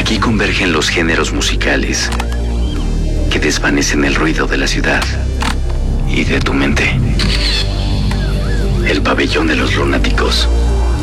Aquí convergen los géneros musicales que desvanecen el ruido de la ciudad y de tu mente. El pabellón de los lunáticos.